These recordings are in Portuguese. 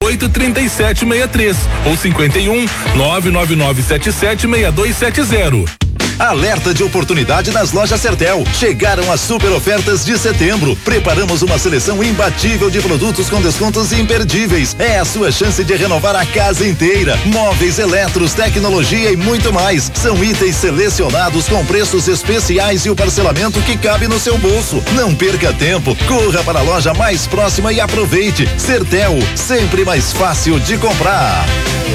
83763 ou 51 999776270. Alerta de oportunidade nas lojas Sertel. Chegaram as super ofertas de setembro. Preparamos uma seleção imbatível de produtos com descontos imperdíveis. É a sua chance de renovar a casa inteira. Móveis, eletros, tecnologia e muito mais. São itens selecionados com preços especiais e o parcelamento que cabe no seu bolso. Não perca tempo. Corra para a loja mais próxima e aproveite. Sertel, sempre mais fácil de comprar.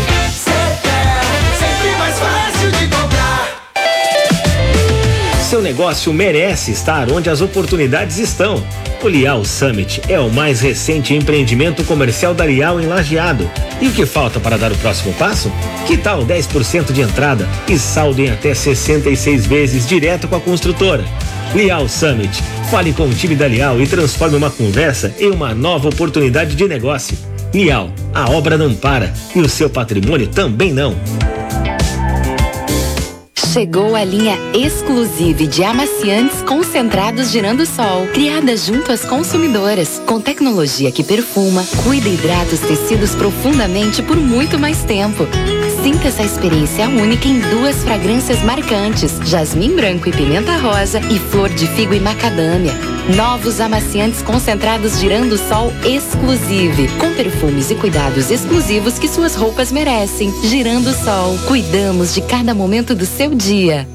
Seu negócio merece estar onde as oportunidades estão. O Lial Summit é o mais recente empreendimento comercial da Lial em Lajeado. E o que falta para dar o próximo passo? Que tal 10% de entrada e saldo em até 66 vezes direto com a construtora? Lial Summit. Fale com o time da Lial e transforme uma conversa em uma nova oportunidade de negócio. Lial, a obra não para e o seu patrimônio também não. Chegou a linha Exclusive de amaciantes concentrados Girando Sol, criada junto às consumidoras, com tecnologia que perfuma, cuida e hidrata os tecidos profundamente por muito mais tempo. Sinta essa experiência única em 2 fragrâncias marcantes: jasmim branco e pimenta rosa e flor de figo e macadâmia. Novos amaciantes concentrados Girando Sol Exclusive, com perfumes e cuidados exclusivos que suas roupas merecem. Girando Sol, cuidamos de cada momento do seu dia.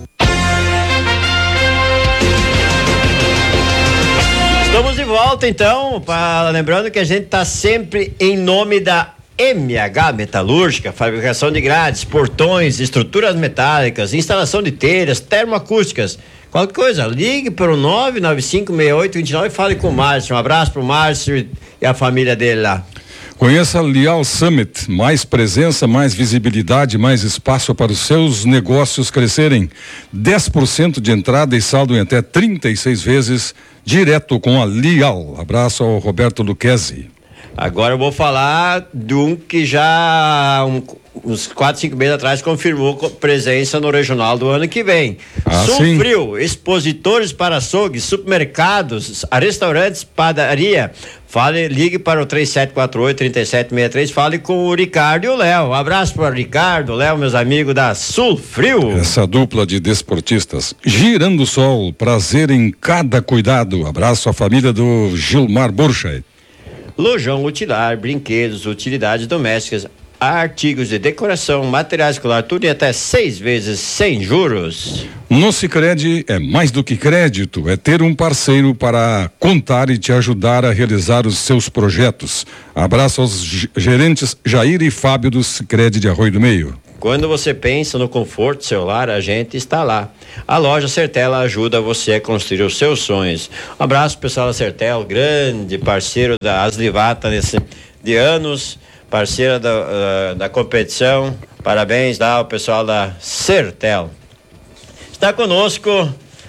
Estamos de volta então, lembrando que a gente está sempre em nome da MH Metalúrgica, fabricação de grades, portões, estruturas metálicas, instalação de telhas, termoacústicas. Qualquer coisa, ligue para o 9956829 e fale com o Márcio. Um abraço para o Márcio e a família dele lá. Conheça a Lial Summit, mais presença, mais visibilidade, mais espaço para os seus negócios crescerem. 10% de entrada e saldo em até 36 vezes, direto com a Lial. Abraço ao Roberto Luquezzi. Agora eu vou falar de um que já uns 4, 5 meses atrás confirmou presença no regional do ano que vem. Sulfrio, expositores para açougues, supermercados, restaurantes, padaria. Ligue para o 3748-3763, fale com o Ricardo e o Léo. Um abraço para o Ricardo, Léo, meus amigos da Sulfrio. Essa dupla de desportistas. Girando Sol, prazer em cada cuidado. Abraço à família do Gilmar Burchay. Lojão Utilar, brinquedos, utilidades domésticas, artigos de decoração, material escolar, tudo em até 6 vezes sem juros. No Sicredi é mais do que crédito, é ter um parceiro para contar e te ajudar a realizar os seus projetos. Abraço aos gerentes Jair e Fábio do Sicredi de Arroio do Meio. Quando você pensa no conforto celular, a gente está lá. A loja Sertel ajuda você a construir os seus sonhos. Um abraço pessoal da Sertel, grande parceiro da Aslivata de anos, parceira da competição. Parabéns lá ao pessoal da Sertel. Está conosco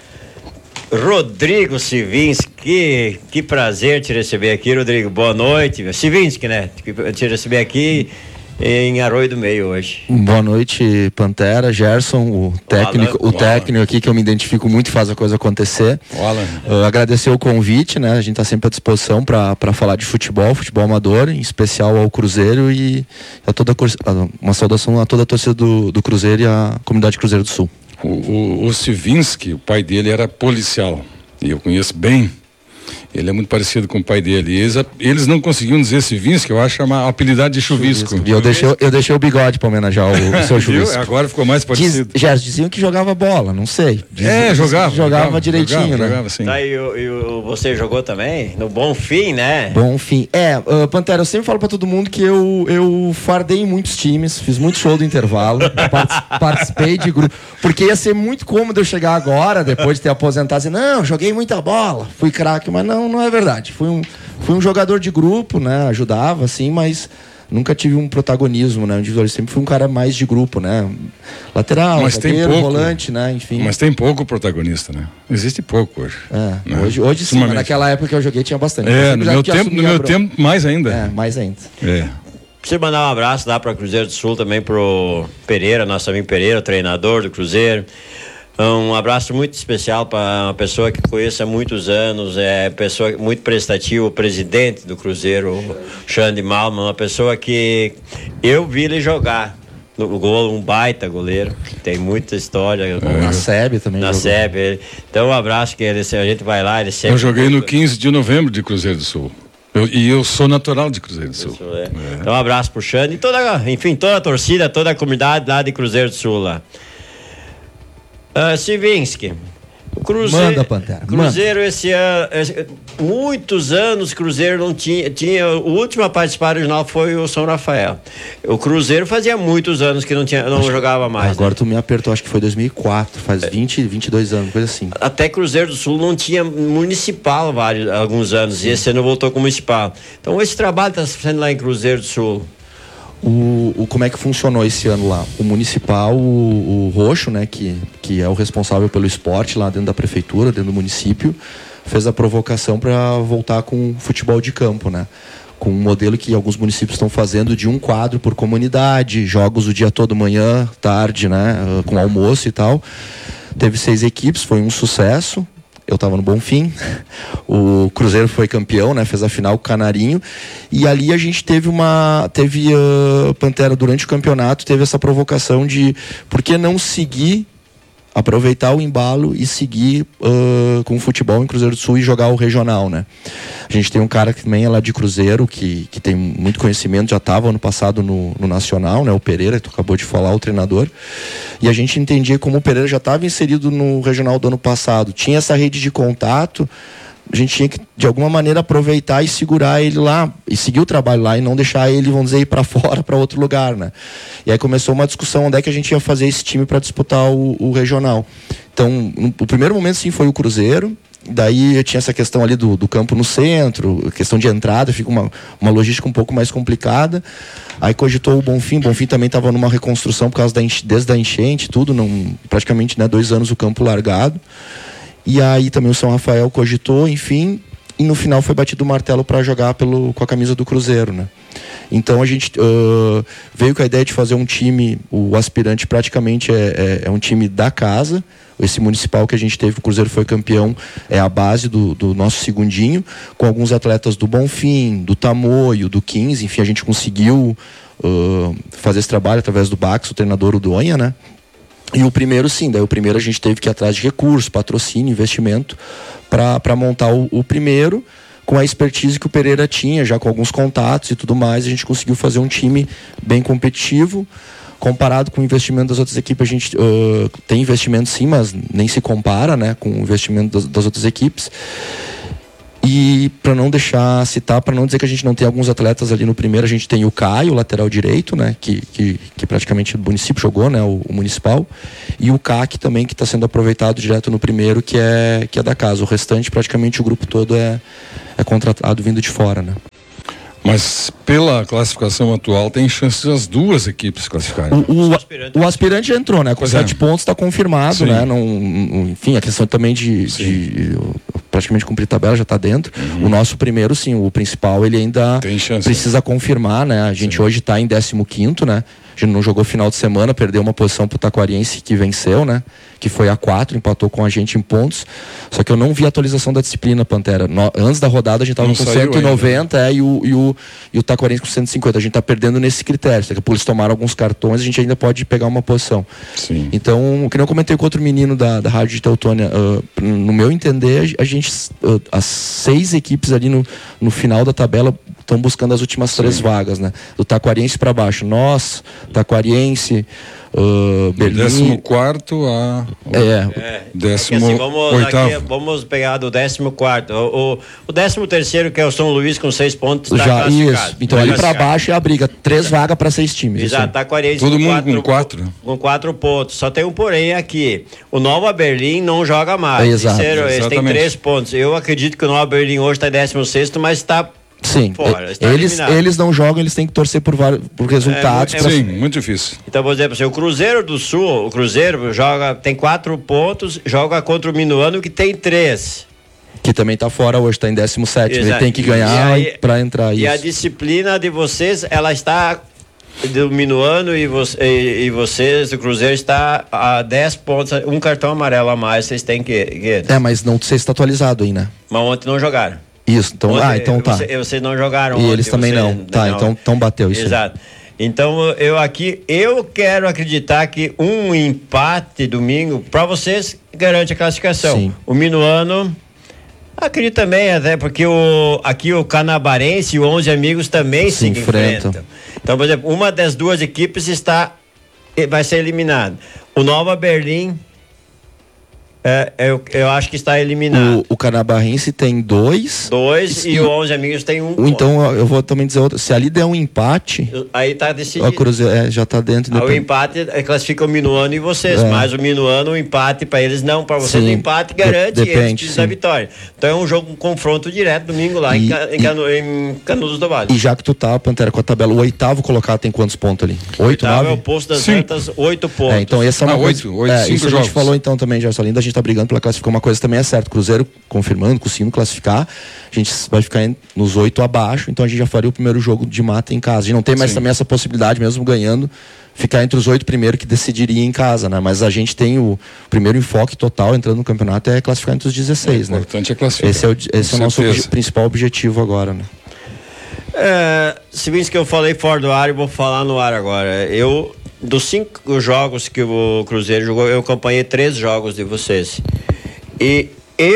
Rodrigo Sivinski. Que prazer te receber aqui, Rodrigo. Boa noite. Sivinski, né? Te receber aqui em Arroio do Meio hoje. Boa noite, Pantera, Gerson, o técnico aqui que eu me identifico muito e faz a coisa acontecer. Agradecer o convite, né? A gente está sempre à disposição para falar de futebol amador, em especial ao Cruzeiro e uma saudação a toda a torcida do Cruzeiro e a comunidade Cruzeiro do Sul. O Sivinski, o pai dele era policial e eu conheço bem. Ele é muito parecido com o pai dele. Eles não conseguiam dizer Sivinski, eu acho uma apelidade de chuvisco. E eu deixei o bigode para homenagear o seu chuvisco. Agora ficou mais parecido. Diziam que jogava bola, não sei. Jogava direitinho, né? Jogava, sim. Tá, e você jogou também? No Bonfim, né? Bonfim. Pantera, eu sempre falo para todo mundo que eu fardei em muitos times, fiz muito show do intervalo, participei de grupo, porque ia ser muito cômodo eu chegar agora, depois de ter aposentado, assim, não, joguei muita bola, fui craque, mas não é verdade. Fui um jogador de grupo, né? Ajudava, assim, mas nunca tive um protagonismo, né? Individual. Sempre fui um cara mais de grupo, né? Lateral, zagueiro, volante, né? Enfim. Mas tem pouco protagonista, né? Existe pouco hoje. Né? Hoje sim, mas naquela época que eu joguei tinha bastante. No meu tempo, mais ainda. Mais ainda. Preciso mandar um abraço lá para Cruzeiro do Sul também pro Pereira, nosso amigo Pereira, treinador do Cruzeiro. Um abraço muito especial para uma pessoa que conheço há muitos anos, pessoa muito prestativa, o presidente do Cruzeiro, o Xande Malman, uma pessoa que eu vi ele jogar no gol, um baita goleiro, tem muita história. Na SEB também. Na SEB. Então um abraço, que a gente vai lá, ele sempre... Eu joguei no 15 de novembro de Cruzeiro do Sul. Eu sou natural de Cruzeiro do Sul. Então um abraço pro Xande e toda a torcida, toda a comunidade lá de Cruzeiro do Sul lá. Sivinski, o Cruzeiro, manda, Pantera, Cruzeiro manda. Esse ano, muitos anos Cruzeiro não tinha, o último a participar regional foi o São Rafael. O Cruzeiro fazia muitos anos que não jogava mais. Agora né? Tu me apertou, acho que foi 2004, faz 22 anos, coisa assim. Até Cruzeiro do Sul não tinha municipal alguns anos. Sim. E esse ano voltou com municipal. Então esse trabalho está sendo lá em Cruzeiro do Sul. Como é que funcionou esse ano lá? O municipal, o Roxo, né, que é o responsável pelo esporte lá dentro da prefeitura, dentro do município, fez a provocação para voltar com futebol de campo, né? Com um modelo que alguns municípios estão fazendo de um quadro por comunidade, jogos o dia todo, manhã, tarde, né, com almoço e tal. Teve 6 equipes, foi um sucesso. Eu estava no Bonfim, o Cruzeiro foi campeão, né? Fez a final com o Canarinho, e ali a gente teve Pantera, durante o campeonato, teve essa provocação de por que não seguir, aproveitar o embalo e seguir com o futebol em Cruzeiro do Sul e jogar o regional, né? A gente tem um cara que também é lá de Cruzeiro, que tem muito conhecimento, já estava ano passado no Nacional, né? O Pereira, que tu acabou de falar, o treinador. E a gente entendia como o Pereira já estava inserido no regional do ano passado. Tinha essa rede de contato, a gente tinha que, de alguma maneira, aproveitar e segurar ele lá, e seguir o trabalho lá, e não deixar ele, vamos dizer, ir para fora, para outro lugar, né? E aí começou uma discussão, onde é que a gente ia fazer esse time para disputar o regional. Então, o primeiro momento, sim, foi o Cruzeiro. Daí tinha essa questão ali do campo no centro, questão de entrada, fica uma logística um pouco mais complicada. Aí cogitou o Bonfim também estava numa reconstrução por causa desde a enchente, tudo, praticamente, né, 2 anos o campo largado. E aí também o São Rafael cogitou, enfim, e no final foi batido o martelo para jogar com a camisa do Cruzeiro, né? Então a gente veio com a ideia de fazer um time, o aspirante praticamente é um time da casa. Esse municipal que a gente teve, o Cruzeiro foi campeão, é a base do nosso segundinho, com alguns atletas do Bonfim, do Tamoio, do 15, enfim, a gente conseguiu fazer esse trabalho através do Bax, o treinador Udonha, né? E o primeiro, sim, daí o primeiro a gente teve que ir atrás de recursos, patrocínio, investimento, para montar o primeiro, com a expertise que o Pereira tinha, já com alguns contatos e tudo mais, a gente conseguiu fazer um time bem competitivo. Comparado com o investimento das outras equipes, a gente tem investimento sim, mas nem se compara, né, com o investimento das outras equipes. E para não dizer que a gente não tem alguns atletas ali no primeiro, a gente tem o Caio, lateral direito, né, que praticamente o município jogou, né, o municipal, e o CAC também, que está sendo aproveitado direto no primeiro, que é da casa. O restante, praticamente o grupo todo é contratado vindo de fora, né. Mas pela classificação atual tem chances das 2 equipes classificarem. O aspirante já entrou, né? Com 7 pontos está confirmado, sim, né? Enfim, a questão também de praticamente cumprir tabela já está dentro. O nosso primeiro, sim, o principal, ele ainda precisa confirmar, né? A gente hoje está em 15º, né? A gente não jogou final de semana, perdeu uma posição pro Taquariense, que venceu, né? Que foi a 4, empatou com a gente em pontos. Só que eu não vi a atualização da disciplina, Pantera. Antes da rodada a gente tava com 190 ainda, e o Taquariense com 150. A gente tá perdendo nesse critério. Daqui a pouco eles tomaram alguns cartões, a gente ainda pode pegar uma posição. Sim. Então, que nem eu comentei com outro menino da Rádio de Teutônia, no meu entender, a gente, as 6 equipes ali no final da tabela estão buscando as últimas 3 vagas, né? Do Taquariense para baixo. Nós, Taquariense, Berlim. 14º a 18º. Vamos pegar do 14º. O 13º, que é o São Luís, com 6 pontos, tá já isso. Então ali para baixo é a briga. 3 vagas para 6 times. Exato, Taquariense todo mundo com 4. Com 4 pontos. Só tem um porém aqui. O Nova Berlim não joga mais. Exato. Eles têm 3 pontos. Eu acredito que o Nova Berlim hoje está em 16º, mas está... Sim, fora, eles não jogam, eles têm que torcer por resultados. Sim, muito difícil. Então, vou dizer para você, o Cruzeiro do Sul, tem 4 pontos, joga contra o Minuano, que tem 3. Que também está fora hoje, está em 17º. Ele tem que ganhar para entrar. E a disciplina de vocês, ela está do Minuano e vocês, o Cruzeiro está a 10 pontos, um cartão amarelo a mais, vocês têm que... mas não sei se está atualizado aí, né? Mas ontem não jogaram. Isso, então, ontem, então tá. Vocês não jogaram e ontem. Eles também não. Tá, não. Então bateu isso. Exato. Então eu quero acreditar que um empate domingo, para vocês, garante a classificação. Sim. O Minuano... Acredito também, até porque aqui o Canabarense e o 11 Amigos também se enfrentam. Então, por exemplo, uma das duas equipes vai ser eliminada. O Nova Berlim, eu acho que está eliminado. O Canabarense tem 2. E o 11 Amigos tem 1. Então, eu vou também dizer outra. Se ali der um empate... Aí está decidido. A Cruzeiro já está dentro. O empate classifica o Minuano e vocês. Mas o Minuano, o empate para eles não. Para vocês, o empate garante eles da vitória. Então, é um jogo, um confronto direto domingo lá em Canudos do Vale. E já que tu tá, Pantera, com a tabela, o 8º colocado tem quantos pontos ali? 8, 9? É o posto das Ventas, 8 pontos. Então, essa é uma coisa... 5 isso jogos. A gente falou então também, Gerson Linda, a gente tá brigando pela classificação. Uma coisa também é certa, Cruzeiro confirmando, conseguindo classificar, a gente vai ficar nos 8 abaixo, então a gente já faria o primeiro jogo de mata em casa. A gente não tem mais também essa possibilidade, mesmo ganhando, ficar entre os 8 primeiros que decidiria em casa, né? Mas a gente tem o primeiro enfoque total entrando no campeonato é classificar entre os 16, né? O importante é classificar. Esse é o nosso principal objetivo agora, né? Se bem que eu falei fora do ar, eu vou falar no ar agora. Dos 5 jogos que o Cruzeiro jogou, eu acompanhei 3 jogos de vocês. E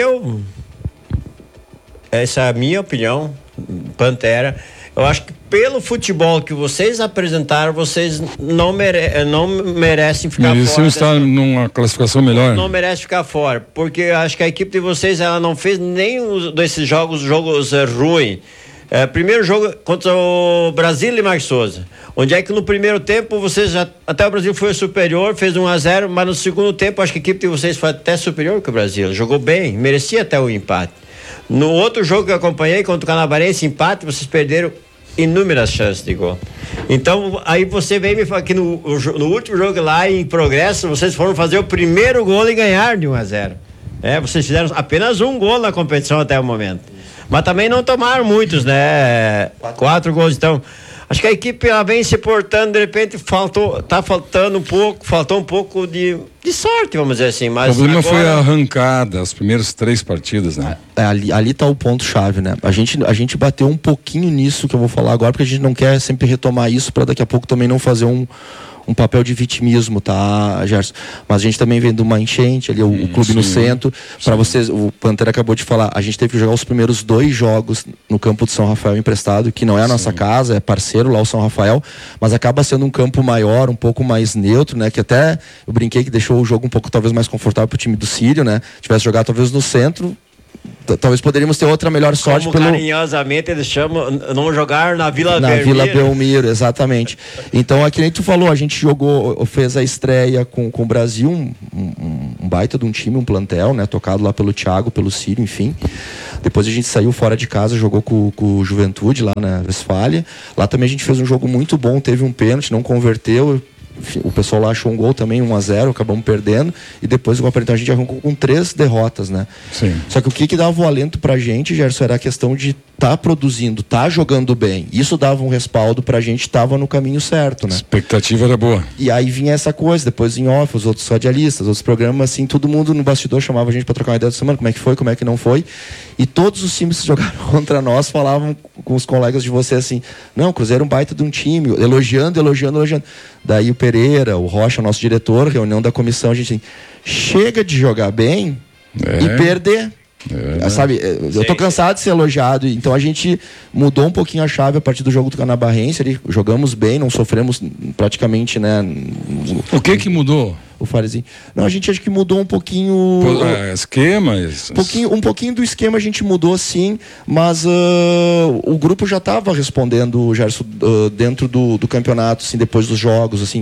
essa é a minha opinião, Pantera, eu acho que pelo futebol que vocês apresentaram, vocês não merecem ficar fora. Mereciam estar numa classificação melhor. Não merece ficar fora, porque eu acho que a equipe de vocês, ela não fez nenhum desses jogos ruins. Primeiro jogo contra o Brasil e Marcos Souza, onde é que no primeiro tempo vocês até o Brasil foi superior, fez 1-0, mas no segundo tempo acho que a equipe de vocês foi até superior que o Brasil, jogou bem, merecia até o empate. No outro jogo que eu acompanhei contra o Canabarense, empate, vocês perderam inúmeras chances de gol. Então aí você vem me falar que no último jogo lá em Progresso, vocês foram fazer o primeiro gol e ganhar de 1-0. Vocês fizeram apenas um gol na competição até o momento. Mas também não tomaram muitos, né? 4 gols, então. Acho que a equipe ela vem se portando, de repente faltou um pouco de sorte, vamos dizer assim. Mas o problema agora... foi a arrancada, as primeiras 3 partidas, né? Ali tá o ponto-chave, né? A gente bateu um pouquinho nisso que eu vou falar agora, porque a gente não quer sempre retomar isso para daqui a pouco também não fazer um papel de vitimismo, tá, Gerson? Mas a gente também vem de uma enchente ali, o clube no centro. Para vocês, o Pantera acabou de falar, a gente teve que jogar os primeiros 2 jogos no campo de São Rafael emprestado, que não é a nossa casa, é parceiro lá o São Rafael, mas acaba sendo um campo maior, um pouco mais neutro, né? Que até eu brinquei que deixou o jogo um pouco talvez mais confortável pro time do Sírio, né? Tivesse jogado talvez no centro, talvez poderíamos ter outra melhor sorte. Como carinhosamente eles chamam, não jogar na Vila Belmiro. Na Vila Belmiro, exatamente. Então, é que nem tu falou, a gente fez a estreia com o Brasil, um baita de um time, um plantel, né? Tocado lá pelo Thiago, pelo Círio, enfim. Depois a gente saiu fora de casa, jogou com o Juventude lá na Westfália. Lá também a gente fez um jogo muito bom, teve um pênalti, não converteu. O pessoal lá achou um gol também, 1-0, acabamos perdendo, e depois então a gente arrancou com 3 derrotas, né? Sim. Só que o que dava o alento pra gente, Gerson, era a questão de produzindo, jogando bem. Isso dava um respaldo pra gente, tava no caminho certo, né? A expectativa era boa. E aí vinha essa coisa, depois em off, os outros radialistas, outros programas, assim, todo mundo no bastidor chamava a gente pra trocar uma ideia da semana, como é que foi, como é que não foi. E todos os times que jogaram contra nós falavam com os colegas de você assim, não, o Cruzeiro é um baita de um time, elogiando. Daí o Pereira, o Rocha, nosso diretor, reunião da comissão, a gente assim, chega de jogar bem e perder. Sabe, eu tô cansado de ser elogiado, então a gente mudou um pouquinho a chave a partir do jogo do Canabarense, ali, jogamos bem, não sofremos praticamente, né? O que mudou? O Farezinho. Não, a gente acho que mudou um pouquinho. Esquemas? Um pouquinho do esquema a gente mudou, sim, mas o grupo já estava respondendo, Gerson, dentro do campeonato, assim, depois dos jogos, assim.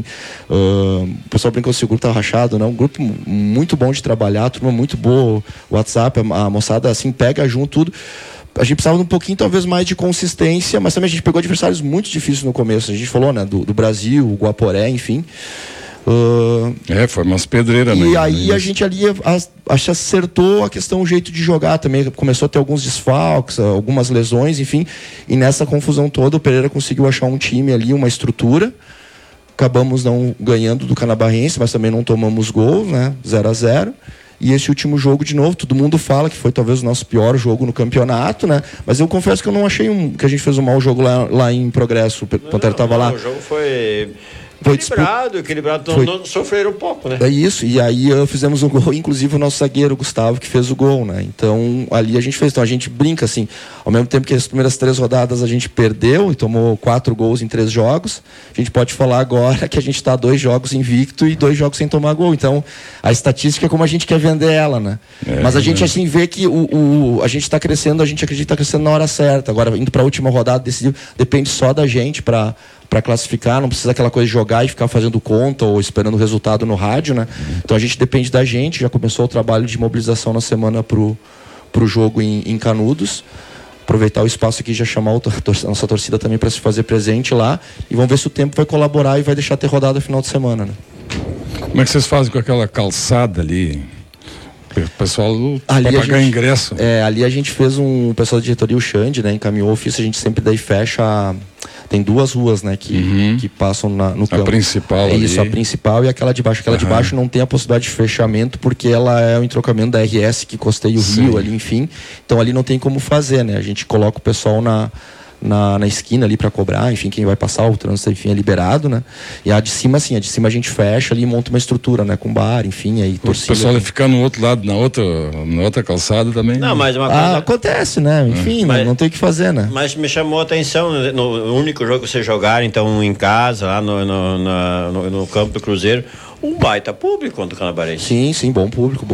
O pessoal brincou se o grupo tá rachado, não? Um grupo muito bom de trabalhar, turma muito boa, o WhatsApp, a moçada, assim, pega junto tudo. A gente precisava de um pouquinho, talvez, mais de consistência, mas também a gente pegou adversários muito difíceis no começo. A gente falou, né, do Brasil, o Guaporé, enfim. Foi umas pedreiras, né? E aí a gente ali acertou a questão, o jeito de jogar também. Começou a ter alguns desfalques, algumas lesões, enfim. E nessa confusão toda, o Pereira conseguiu achar um time ali, uma estrutura. Acabamos não ganhando do Canabarrense, mas também não tomamos gol, né? 0-0. E esse último jogo, de novo, todo mundo fala que foi talvez o nosso pior jogo no campeonato, né? Mas eu confesso que eu não achei que a gente fez um mau jogo lá em Progresso. O Pantera estava lá. O jogo foi equilibrado, não sofreram um pouco, né? É isso, e aí fizemos um gol, inclusive o nosso zagueiro, Gustavo, que fez o gol, né? Então, ali a gente fez. Então, a gente brinca, assim, ao mesmo tempo que as primeiras 3 rodadas a gente perdeu e tomou 4 gols em 3 jogos, a gente pode falar agora que a gente está 2 jogos invicto e 2 jogos sem tomar gol. Então, a estatística é como a gente quer vender ela, né? Mas a gente, assim, vê que a gente está crescendo, a gente acredita que está crescendo na hora certa. Agora, indo para a última rodada, depende só da gente para classificar, não precisa aquela coisa de jogar e ficar fazendo conta ou esperando o resultado no rádio, né? Então a gente depende da gente, já começou o trabalho de mobilização na semana pro jogo em Canudos. Aproveitar o espaço aqui e já chamar a nossa torcida também para se fazer presente lá, e vamos ver se o tempo vai colaborar e vai deixar ter rodada no final de semana, né? Como é que vocês fazem com aquela calçada ali? O pessoal para pagar ingresso. Ali a gente fez o pessoal da diretoria, o Xande, né, encaminhou o ofício, a gente sempre daí fecha. Tem 2 ruas, né, que passam no campo. A principal. Isso, a principal e aquela de baixo. Aquela de baixo não tem a possibilidade de fechamento, porque ela é o entrocamento da RS que costeia o rio ali, enfim. Então ali não tem como fazer, né? A gente coloca o pessoal na esquina ali para cobrar, enfim, quem vai passar, o trânsito, enfim, é liberado, né? E a de cima, assim, a gente fecha ali e monta uma estrutura, né? Com bar, enfim, aí torcida. O pessoal vai ficar no outro lado, na outra calçada também. Não, mas uma coisa... acontece, né? Enfim, não tem o que fazer, né? Mas me chamou a atenção, no único jogo que vocês jogaram, então, em casa, lá no campo do Cruzeiro, um baita público contra o Canabarense. Sim, bom público.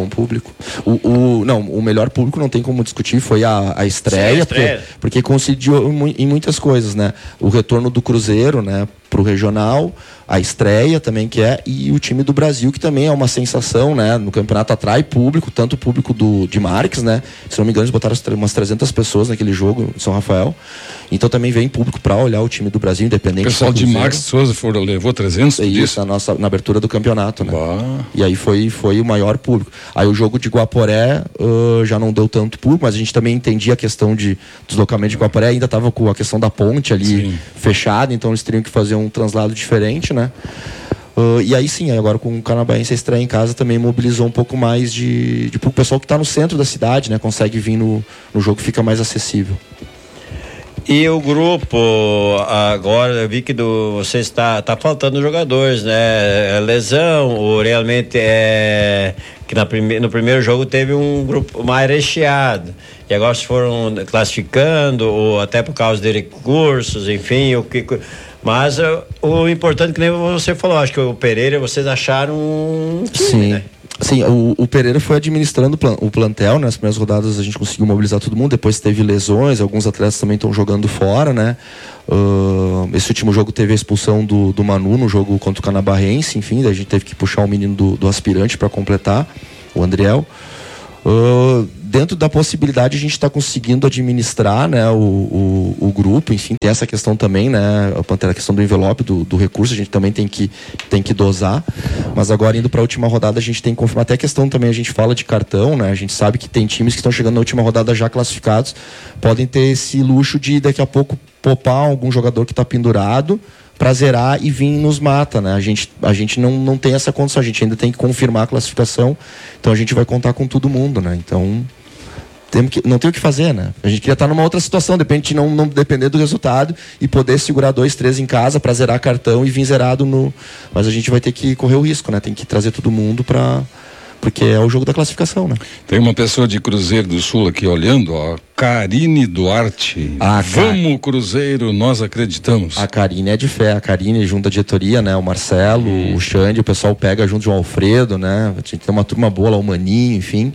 O melhor público, não tem como discutir, foi a estreia, porque coincidiu em muitas coisas, né? O retorno do Cruzeiro, né, pro regional, a estreia também e o time do Brasil, que também é uma sensação, né? No campeonato atrai público, tanto o público de Marques, né? Se não me engano, eles botaram umas 300 pessoas naquele jogo em São Rafael. Então também vem público para olhar o time do Brasil, independente. O pessoal de Marques Souza levou 300? Isso, na abertura do campeonato, né? E aí foi o maior público. Aí o jogo de Guaporé já não deu tanto público, mas a gente também entendia a questão de deslocamento de Guaporé, ainda estava com a questão da ponte ali fechada, então eles teriam que fazer um translado diferente, né? E aí sim, agora com o Canabarense, a estreia em casa também mobilizou um pouco mais de o pessoal que está no centro da cidade, né? Consegue vir no jogo, fica mais acessível. E o grupo, agora eu vi que você está faltando jogadores, né? Lesão, ou realmente que no primeiro jogo teve um grupo mais recheado. E agora se foram classificando, ou até por causa de recursos, enfim, mas o importante, que nem você falou, acho que o Pereira, vocês acharam um time, né? Sim, o Pereira foi administrando o plantel, né? Nas primeiras rodadas a gente conseguiu mobilizar todo mundo, depois teve lesões, alguns atletas também estão jogando fora, né? Esse último jogo teve a expulsão do Manu no jogo contra o Canabarrense, enfim, daí a gente teve que puxar o menino do aspirante para completar, o Andriel. Dentro da possibilidade, a gente está conseguindo administrar, né, o grupo, enfim, tem essa questão também, né, a questão do envelope, do recurso, a gente também tem que dosar, mas agora indo para a última rodada, a gente tem que confirmar, até a questão também, a gente fala de cartão, né, a gente sabe que tem times que estão chegando na última rodada já classificados, podem ter esse luxo de daqui a pouco poupar algum jogador que está pendurado, para zerar e vir nos mata, né? A gente não tem essa condição, a gente ainda tem que confirmar a classificação, então a gente vai contar com todo mundo, né? Então não tem o que fazer, né? A gente queria estar numa outra situação, depende de não depender do resultado e poder segurar 2, 3 em casa para zerar cartão e vir zerado mas a gente vai ter que correr o risco, né? Tem que trazer todo mundo porque é o jogo da classificação, né? Tem uma pessoa de Cruzeiro do Sul aqui olhando, ó, Karine Duarte. Vamos, Cruzeiro, nós acreditamos. A Karine é de fé, a Karine junto à diretoria, né? O Marcelo, o Xande, o pessoal pega junto de um Alfredo, né? A gente tem uma turma boa lá, o Maninho, enfim.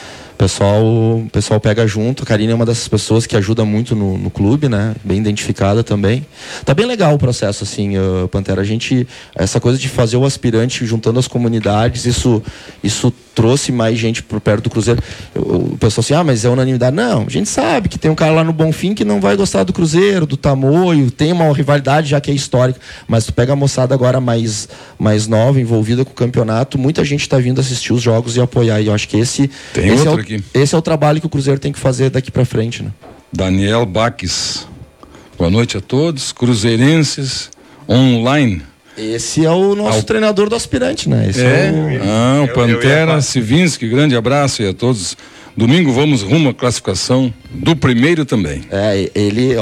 O pessoal pega junto. A Karine é uma dessas pessoas que ajuda muito no clube, né? Bem identificada também. Tá bem legal o processo, assim, Pantera. Essa coisa de fazer o aspirante juntando as comunidades, isso trouxe mais gente por perto do Cruzeiro. O pessoal assim, mas é unanimidade. Não, a gente sabe que tem um cara lá no Bonfim que não vai gostar do Cruzeiro, do Tamoio, tem uma rivalidade já que é histórica, mas tu pega a moçada agora mais nova, envolvida com o campeonato, muita gente está vindo assistir os jogos e apoiar, e eu acho que esse é o trabalho que o Cruzeiro tem que fazer daqui para frente, né? Daniel Baques, boa noite a todos, cruzeirenses online. Esse é o nosso treinador do aspirante, né? Esse o Pantera Sivinski, grande abraço aí a todos. Domingo vamos rumo à classificação do primeiro também. Ele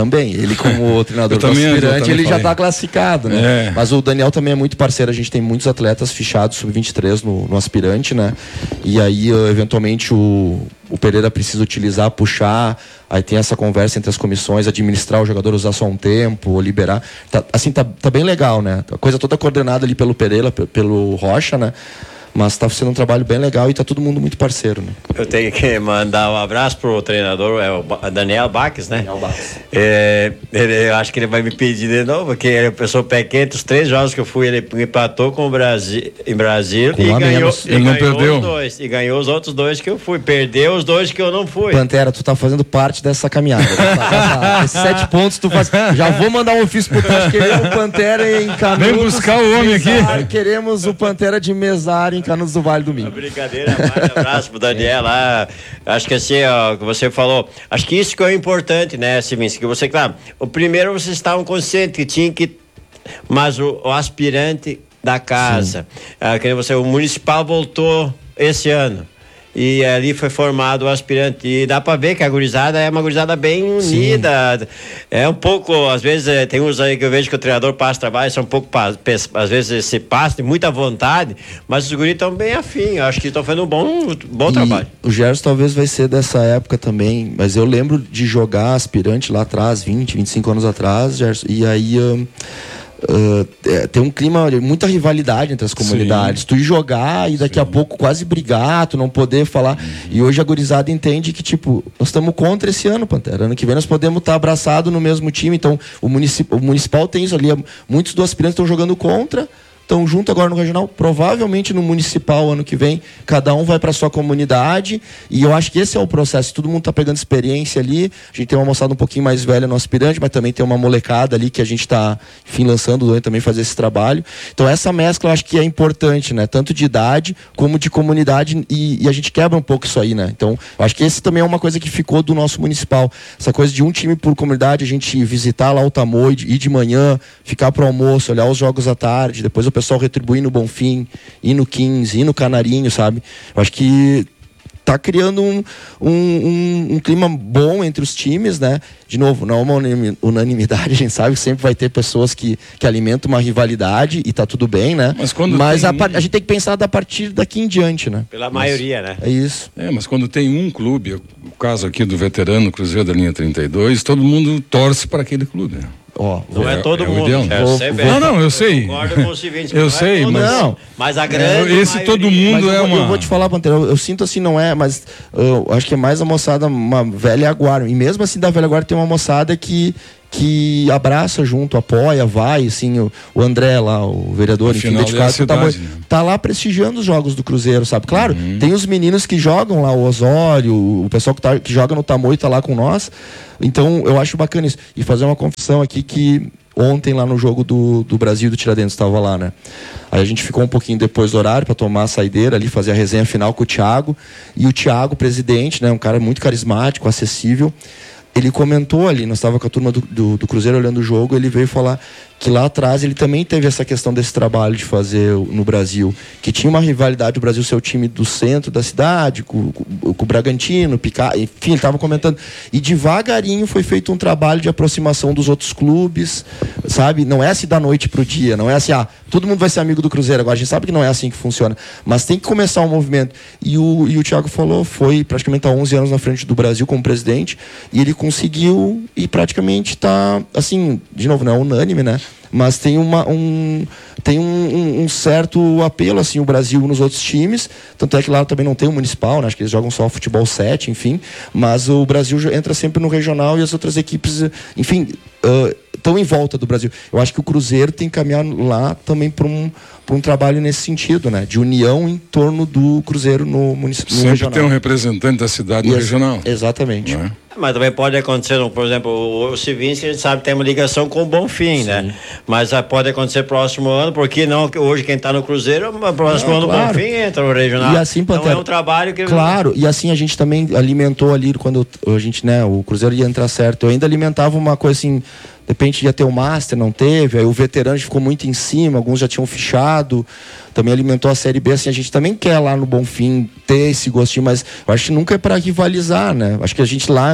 como treinador do aspirante, ele já está classificado, né? Mas o Daniel também é muito parceiro, a gente tem muitos atletas fichados sub-23 no aspirante, né? E aí, eventualmente, o Pereira precisa utilizar, puxar, aí tem essa conversa entre as comissões, administrar o jogador, usar só um tempo, ou liberar. Tá bem legal, né? A coisa toda coordenada ali pelo Pereira, pelo Rocha, né? Mas está sendo um trabalho bem legal e está todo mundo muito parceiro, né? Eu tenho que mandar um abraço pro treinador, o Daniel Baques, né? Daniel Baques. Eu acho que ele vai me pedir de novo, porque ele é pessoa pé quente. Os 3 jogos que eu fui, ele empatou com o Brasil, em Brasília e ganhou. Ele não perdeu. Os 2, e ganhou os outros 2 que eu fui. Perdeu os 2 que eu não fui. Pantera, tu tá fazendo parte dessa caminhada. Esses 7 pontos tu faz. Já vou mandar um ofício pro Tati, queremos o Pantera em Canudos. Vem buscar o homem aqui. Queremos o Pantera de Mesário em Canudos do Vale Domingo. Brincadeira, um abraço pro Daniel lá. Acho que assim, que você falou, acho que isso que é importante, né, Siminski? Que você, claro, o primeiro vocês estavam conscientes que tinha que, mas o aspirante da casa, que você, o municipal voltou esse ano. E ali foi formado o aspirante. E dá pra ver que a gurizada é uma gurizada bem unida. Sim. É um pouco, às vezes, tem uns aí que eu vejo que o treinador passa trabalho, são um pouco, às vezes, se passa, tem muita vontade, mas os guris estão bem afim. Eu acho que estão fazendo um bom trabalho. O Gerson talvez vai ser dessa época também, mas eu lembro de jogar aspirante lá atrás, 20, 25 anos atrás, Gerson, e aí... tem um clima, muita rivalidade entre as comunidades. Sim. Tu ir jogar e daqui a pouco quase brigar, tu não poder falar. E hoje a gurizada entende que, tipo, nós estamos contra esse ano, Pantera. Ano que vem nós podemos estar abraçados no mesmo time. Então, o municipal tem isso ali. Muitos dos aspirantes estão jogando contra, estão junto agora no regional, provavelmente no municipal ano que vem, cada um vai para sua comunidade, e eu acho que esse é o processo, todo mundo tá pegando experiência ali, a gente tem uma moçada um pouquinho mais velha no aspirante, mas também tem uma molecada ali que a gente tá, enfim, lançando também fazer esse trabalho, então essa mescla eu acho que é importante, né, tanto de idade como de comunidade, e a gente quebra um pouco isso aí, né, então eu acho que esse também é uma coisa que ficou do nosso municipal, essa coisa de um time por comunidade, a gente visitar lá o Tamoio, ir de manhã, ficar pro almoço, olhar os jogos à tarde, depois o pessoal retribuir no Bonfim, ir no 15, ir no Canarinho, sabe? Eu acho que tá criando um clima bom entre os times, né? De novo, não é uma unanimidade, a gente sabe que sempre vai ter pessoas que alimentam uma rivalidade e tá tudo bem, né? Mas a gente tem que pensar a partir daqui em diante, né? Pela maioria, né? É isso. Mas quando tem um clube, o caso aqui do veterano Cruzeiro da linha 32, todo mundo torce para aquele clube, né? Não é todo mundo. Eu sei. Eu sei, mas a grande esse maioria, todo mundo eu vou te falar, Pantera, eu sinto assim, não é, mas eu acho que é mais a moçada, uma velha guarda. E mesmo assim da velha guarda tem uma moçada que abraça junto, apoia, vai, assim, o André lá, o vereador, enfim, dedicado, tá lá prestigiando os jogos do Cruzeiro, sabe? Claro, tem os meninos que jogam lá, o Osório, o pessoal que joga no Tamoio tá lá com nós, então eu acho bacana isso. E fazer uma confissão aqui que ontem lá no jogo do Brasil e do Tiradentes estava lá, né? Aí a gente ficou um pouquinho depois do horário para tomar a saideira ali, fazer a resenha final com o Thiago, e o Thiago, presidente, né, um cara muito carismático, acessível, ele comentou ali, nós estávamos com a turma do Cruzeiro olhando o jogo, ele veio falar que lá atrás ele também teve essa questão desse trabalho de fazer no Brasil, que tinha uma rivalidade, o Brasil ser o time do centro da cidade, com o Bragantino, enfim, ele estava comentando, e devagarinho foi feito um trabalho de aproximação dos outros clubes, sabe, não é assim da noite pro dia, não é assim, todo mundo vai ser amigo do Cruzeiro agora, a gente sabe que não é assim que funciona, mas tem que começar um movimento, e o Thiago falou, foi praticamente há 11 anos na frente do Brasil como presidente, e ele conseguiu, e praticamente está, assim, de novo, não é unânime, né, mas tem um certo apelo, assim, o Brasil nos outros times, tanto é que lá também não tem o municipal, né? Acho que eles jogam só futebol 7, enfim, mas o Brasil entra sempre no regional e as outras equipes, enfim, estão em volta do Brasil. Eu acho que o Cruzeiro tem que caminhar lá também para um trabalho nesse sentido, né? De união em torno do Cruzeiro no município. Sempre regional. tem um representante da cidade no regional. Exatamente. Não é? Mas também pode acontecer, por exemplo, o Civinski, a gente sabe que tem uma ligação com o Bonfim, né? Mas pode acontecer próximo ano, porque não, hoje quem está no Cruzeiro, próximo ano claro. o Bonfim entra no regional. E assim, Pantera, então é um trabalho que... Claro, e assim a gente também alimentou ali, quando a gente, né, o Cruzeiro ia entrar certo, eu ainda alimentava uma coisa assim, de repente ia ter o Master, não teve, aí o veterano ficou muito em cima, alguns já tinham fichado, também alimentou a Série B, assim, a gente também quer lá no Bonfim ter esse gostinho, mas eu acho que nunca é para rivalizar, né? Acho que a gente lá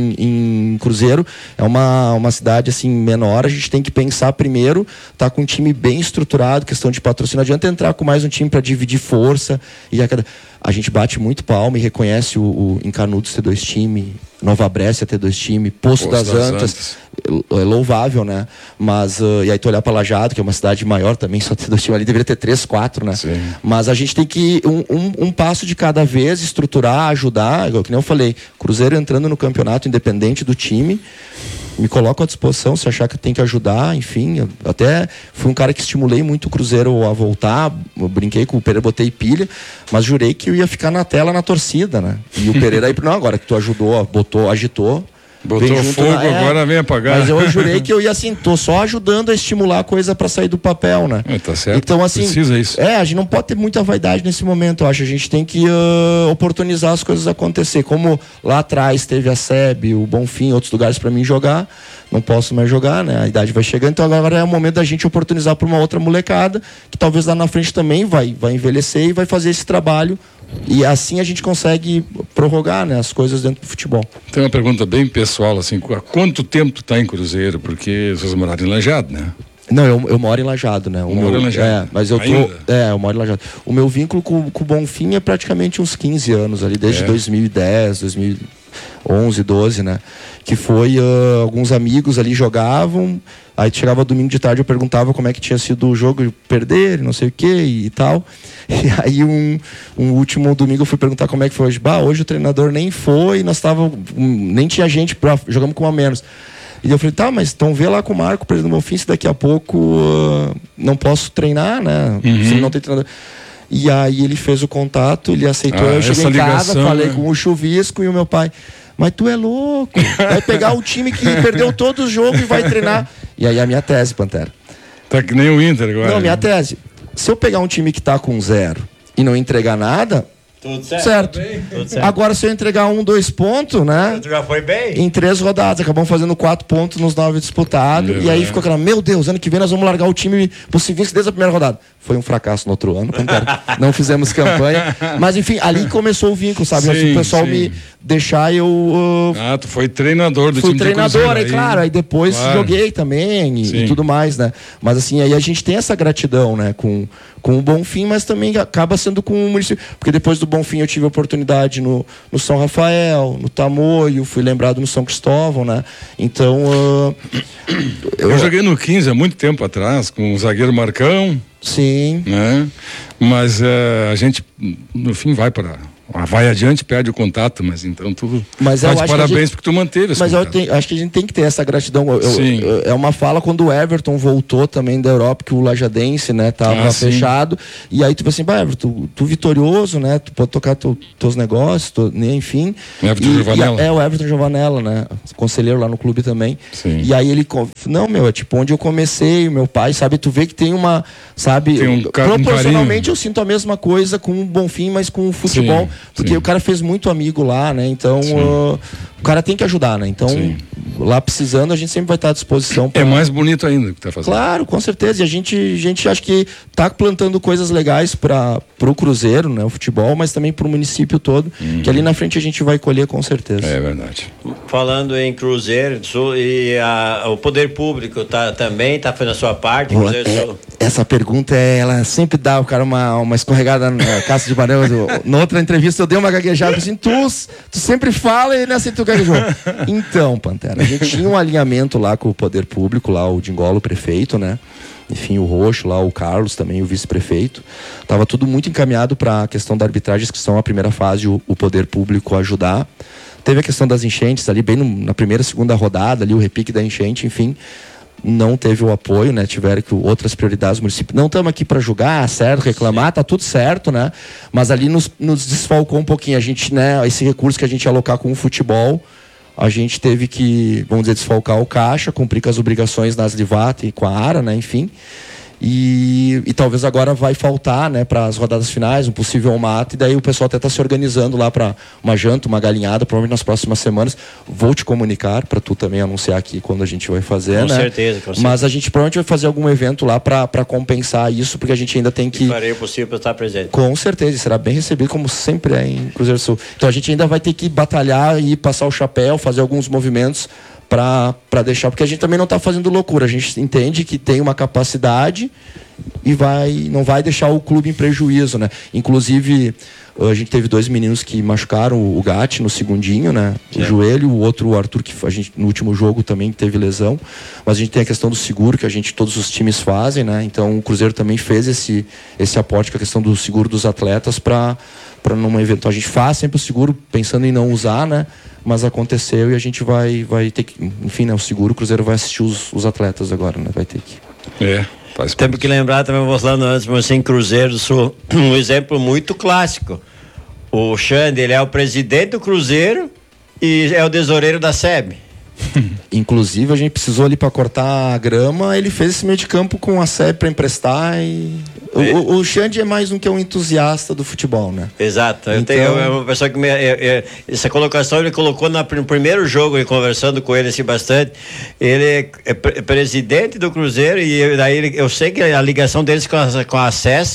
em Cruzeiro é uma cidade assim menor, a gente tem que pensar primeiro, tá com um time bem estruturado, questão de patrocínio, não adianta entrar com mais um time para dividir força, e a gente bate muito palma e reconhece o em Canudos ter 2 times, Nova Brécia ter 2 times, Poço das Antas, é louvável, né? Mas, e aí tu olhar para Lajeado, que é uma cidade maior também, só ter 2 times ali, deveria ter 3, 4, né? Sim. Mas a gente tem que um passo de cada vez, estruturar, ajudar, que nem eu falei, Cruzeiro entrando no campeonato independente do time, me coloco à disposição se achar que tem que ajudar, enfim, eu até fui um cara que estimulei muito o Cruzeiro a voltar, eu brinquei com o Pereira, botei pilha, mas jurei que eu ia ficar na tela na torcida, né? E o Pereira aí, não, agora que tu ajudou, botou, agitou, botou fogo, agora vem apagar. Mas eu jurei que eu ia assim, tô só ajudando a estimular a coisa para sair do papel, né? Tá certo. Então assim, precisa isso. a gente não pode ter muita vaidade nesse momento, eu acho. A gente tem que oportunizar as coisas acontecer. Como lá atrás teve a SEB, o Bonfim, outros lugares para mim jogar, não posso mais jogar, né? A idade vai chegando, então agora é o momento da gente oportunizar para uma outra molecada que talvez lá na frente também vai envelhecer e vai fazer esse trabalho. E assim a gente consegue prorrogar, né, as coisas dentro do futebol. Tem uma pergunta bem pessoal, assim, há quanto tempo tu tá em Cruzeiro? Porque vocês moraram em Lajeado, né? Não, eu moro em Lajeado, né? Moro em Lajeado. Mas eu eu moro em Lajeado. O meu vínculo com o Bonfim é praticamente uns 15 anos ali, desde 2010, 2011, 12, né? Que foi, alguns amigos ali jogavam, aí chegava domingo de tarde, eu perguntava como é que tinha sido o jogo, perder, não sei o que e tal. E aí um último domingo eu fui perguntar como é que foi hoje. Hoje o treinador nem foi, nem tinha gente, jogamos com 1 a menos. E eu falei, tá, mas então vê lá com o Marco, presidente do Bonfim, se daqui a pouco não posso treinar, né? Se não tem treinador. E aí ele fez o contato, ele aceitou, eu cheguei em casa, falei com o Chuvisco e o meu pai. Mas tu é louco, vai pegar o time que perdeu todo o jogo e vai treinar. E aí a minha tese, Pantera. Tá que nem o Inter agora. Não, minha tese. Se eu pegar um time que tá com 0 e não entregar nada, tudo certo. Tudo certo. Agora se eu entregar 1, 2 pontos, né? Tu já foi bem? Em 3 rodadas, acabamos fazendo 4 pontos nos 9 disputados. E aí ficou aquela, meu Deus, ano que vem nós vamos largar o time pro Civinski desde a primeira rodada. Foi um fracasso no outro ano, não fizemos campanha. Mas enfim, ali começou o vínculo, sabe? Sim, assim, o pessoal me deixar tu foi treinador do fui time treinador, de Cruzeiro, aí claro, aí depois joguei também e tudo mais, né? Mas assim, aí a gente tem essa gratidão, né? Com o Bonfim, mas também acaba sendo com o município. Porque depois do Bonfim eu tive a oportunidade no São Rafael, no Tamoio, fui lembrado no São Cristóvão, né? Então... eu joguei no 15 há muito tempo atrás, com o zagueiro Marcão. Sim. Né? Mas a gente, no fim, vai adiante, perde o contato, mas então tu tá de parabéns porque tu manteve esse contato. Mas acho que a gente tem que ter essa gratidão. É uma fala quando o Everton voltou também da Europa, que o Lajadense, né, tava fechado, e aí tu vai assim, Everton, tu vitorioso, né, tu pode tocar teus negócios, enfim. Everton Giovanella. O Everton Giovanella, né, conselheiro lá no clube também. Sim. E aí ele, não, é tipo onde eu comecei, o meu pai, sabe, tu vê que tem uma, sabe, proporcionalmente eu sinto a mesma coisa com o Bonfim, mas com o futebol. Sim. Porque o cara fez muito amigo lá, né? Então, o cara tem que ajudar, né? Então, lá precisando, a gente sempre vai estar à disposição. É mais bonito ainda o que tá fazendo. Claro, com certeza. E a gente acha que tá plantando coisas legais pro Cruzeiro, né? O futebol, mas também pro município todo, que ali na frente a gente vai colher com certeza. É verdade. Falando em Cruzeiro, o poder público também tá fazendo a sua parte? Essa pergunta, ela sempre dá o cara uma escorregada na caça de banana. Na outra entrevista eu dei uma gaguejada assim, tu sempre fala e nessa tu gaguejou. Então, Pantera, a gente tinha um alinhamento lá com o poder público, lá o Dingolo, o prefeito, né? Enfim, o Roxo lá, o Carlos também, o vice-prefeito. Tava tudo muito encaminhado para a questão da arbitragem, que são a primeira fase, o poder público ajudar. Teve a questão das enchentes ali, bem na primeira, segunda rodada, ali o repique da enchente, enfim. não teve o apoio, né? Tiveram que outras prioridades do município. Não estamos aqui para julgar, certo, reclamar, tá tudo certo, né? Mas ali nos desfalcou um pouquinho. A gente, né? Esse recurso que a gente ia alocar com o futebol, a gente teve que, vamos dizer, desfalcar o caixa, cumprir com as obrigações da Aslivat e com a ARA, né? Enfim. E talvez agora vai faltar, né, para as rodadas finais, um possível mate, e daí o pessoal até está se organizando lá para uma janta, uma galinhada, provavelmente nas próximas semanas. Vou te comunicar para tu também anunciar aqui quando a gente vai fazer, com né? Certeza. Mas a gente provavelmente vai fazer algum evento lá para compensar isso, porque a gente ainda tem que... E farei o possível para estar presente. Com certeza, será bem recebido, como sempre é em Cruzeiro do Sul. Então a gente ainda vai ter que batalhar e passar o chapéu, fazer alguns movimentos para deixar, porque a gente também não está fazendo loucura, a gente entende que tem uma capacidade e não vai deixar o clube em prejuízo, né? Inclusive, a gente teve 2 meninos que machucaram o Gatti no segundinho, né? O joelho, o outro, o Arthur, que a gente no último jogo também teve lesão, mas a gente tem a questão do seguro, que todos os times fazem, né? Então o Cruzeiro também fez esse aporte com a questão do seguro dos atletas para num evento. A gente faz sempre o seguro pensando em não usar, né? Mas aconteceu e a gente vai ter que, enfim, né? O seguro, o Cruzeiro vai assistir os atletas agora, né? Vai ter que... Temos que lembrar também, vou falando antes, mas assim, Cruzeiro do Sul, um exemplo muito clássico. O Xande, ele é o presidente do Cruzeiro e é o tesoureiro da SEB. Inclusive, a gente precisou ali para cortar a grama, ele fez esse meio de campo com a SEB para emprestar e... O Xande é mais um que é um entusiasta do futebol, né? Exato. Então... É uma pessoa que essa colocação ele colocou no primeiro jogo, conversando com ele assim bastante. Ele é presidente do Cruzeiro e daí eu sei que a ligação deles com a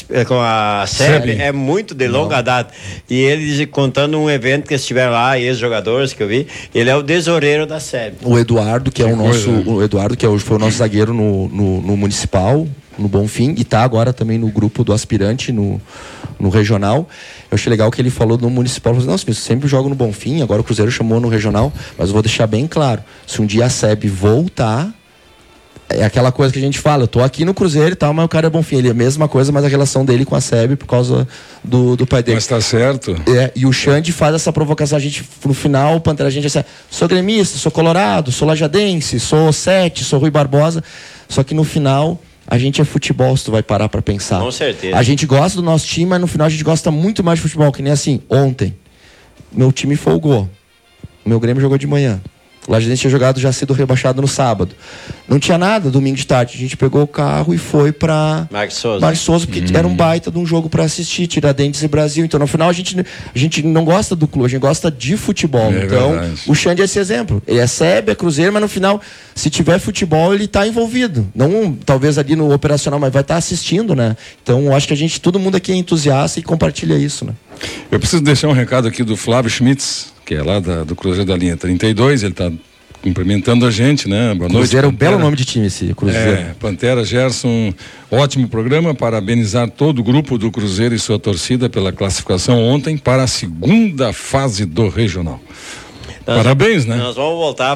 SEB é muito de longa data. E ele contando um evento que eles tiveram lá, ex-jogadores que eu vi, ele é o tesoureiro da SEB. O Eduardo, que é o Eduardo, que foi o nosso zagueiro no Municipal, no Bonfim, e tá agora também no grupo do aspirante no regional. Eu achei legal que ele falou no Municipal, falou assim, não, eu sempre jogo no Bonfim, agora o Cruzeiro chamou no regional, mas eu vou deixar bem claro, se um dia a SEB voltar, é aquela coisa que a gente fala, eu tô aqui no Cruzeiro e tal, mas o cara é Bonfim, ele é a mesma coisa, mas a relação dele com a SEB por causa do pai dele. Mas tá certo. E o Xande faz essa provocação, a gente, no final, o Pantera, a gente assim, sou gremista, sou colorado, sou lajadense, sou Sete, sou Rui Barbosa, só que no final... A gente é futebol, se tu vai parar pra pensar. Com certeza. A gente gosta do nosso time, mas no final a gente gosta muito mais de futebol. Que nem assim, ontem, meu time folgou. Meu Grêmio jogou de manhã. O Lajadense tinha jogado, já sido rebaixado no sábado. Não tinha nada, domingo de tarde. A gente pegou o carro e foi pra Marcos Souza, porque era um baita de um jogo pra assistir, Tiradentes e Brasil. Então, no final, a gente não gosta do clube, a gente gosta de futebol. Então, verdade. O Xande é esse exemplo. Ele é SEB, é Cruzeiro, mas no final, se tiver futebol, ele tá envolvido. Não, talvez ali no operacional, mas vai estar assistindo, né? Então, eu acho que todo mundo aqui é entusiasta e compartilha isso, né? Eu preciso deixar um recado aqui do Flávio Schmitz, que é lá do Cruzeiro da linha 32, ele está cumprimentando a gente, né? Boa noite. Cruzeiro é um belo nome de time esse Cruzeiro. Pantera, Gerson, ótimo programa, parabenizar todo o grupo do Cruzeiro e sua torcida pela classificação ontem para a segunda fase do regional. Parabéns, né? Nós vamos voltar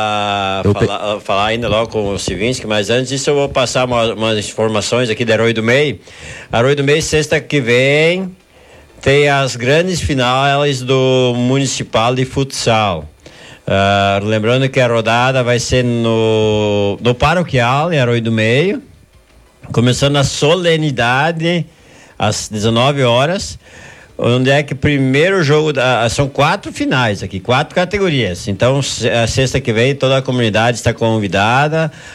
a falar ainda logo com o Sivinski, mas antes disso eu vou passar umas informações aqui da Herói do Meio. A Herói do Meio, sexta que vem, tem as grandes finais do Municipal de Futsal. Lembrando que a rodada vai ser no Paroquial, em Herói do Meio, começando a solenidade às 19 horas, onde é que primeiro jogo, são 4 finais aqui, 4 categorias. Então, a sexta que vem, toda a comunidade está convidada